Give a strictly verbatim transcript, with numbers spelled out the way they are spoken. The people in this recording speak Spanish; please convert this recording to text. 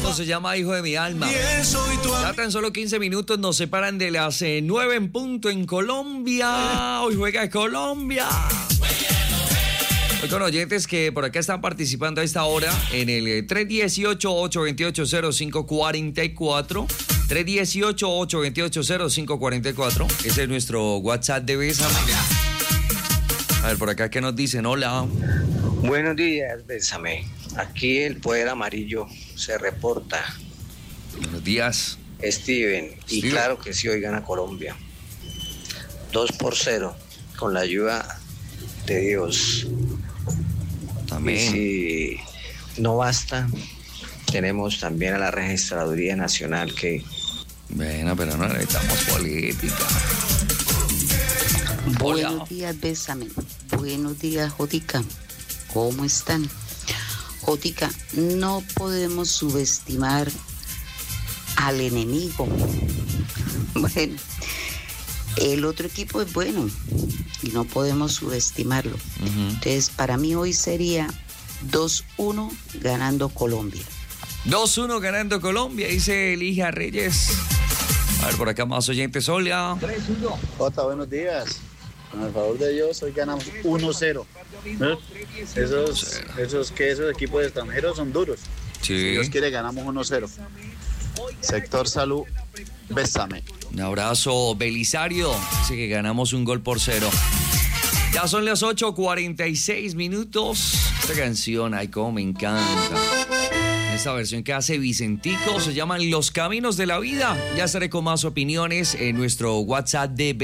¿Cómo se llama, hijo de mi alma? Ya tan solo quince minutos nos separan de las eh, nueve en punto en Colombia. Hoy juega Colombia. Hoy con oyentes que por acá están participando a esta hora en el tres uno ocho, ocho dos ocho, cero cinco cuatro cuatro. tres uno ocho, ocho dos ocho, cero cinco cuatro cuatro. Ese es nuestro WhatsApp de Bésame. A ver, por acá, ¿qué nos dicen? Hola. Buenos días, Bésame. Aquí el poder amarillo se reporta. Buenos días. Steven. Y Steven. claro que sí, hoy gana Colombia. dos por cero, con la ayuda de Dios. También. Y si no basta, tenemos también a la Registraduría Nacional que... Bueno, pero no necesitamos política. Hola. Buenos días, Bésame. Buenos días, Jotica. ¿Cómo están? Jotica, no podemos subestimar al enemigo. Bueno, el otro equipo es bueno y no podemos subestimarlo. Uh-huh. Entonces, para mí hoy sería dos uno ganando Colombia. dos uno ganando Colombia, dice Elija Reyes. A ver, por acá más oyentes. Hola. Jota, buenos días. Con el favor de Dios, hoy ganamos uno cero. ¿Eh? Esos, esos, que esos equipos extranjeros son duros. Sí. Si Dios quiere, ganamos uno cero. Sector salud, Bésame. Un abrazo, Belisario. Dice que ganamos un gol por cero. Ya son las ocho cuarenta y seis minutos. Esta canción, ay, cómo me encanta. Esta versión que hace Vicentico se llaman Los Caminos de la Vida. Ya estaré con más opiniones en nuestro WhatsApp de